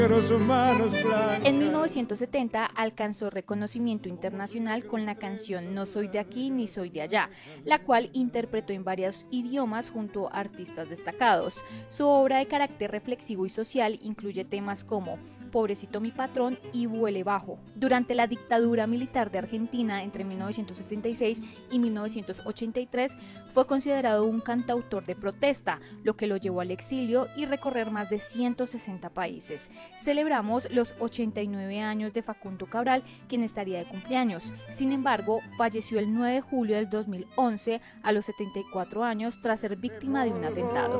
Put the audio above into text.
En 1970 alcanzó reconocimiento internacional con la canción No soy de aquí ni soy de allá, la cual interpretó en varios idiomas junto a artistas destacados. Su obra de carácter reflexivo y social incluye temas como Pobrecito mi patrón y Vuele bajo. Durante la dictadura militar de Argentina entre 1976 y 1983 fue considerado un cantautor de protesta, lo que lo llevó al exilio y recorrer más de 160 países. Celebramos los 89 años de Facundo Cabral, quien estaría de cumpleaños. Sin embargo, falleció el 9 de julio del 2011 a los 74 años tras ser víctima de un atentado.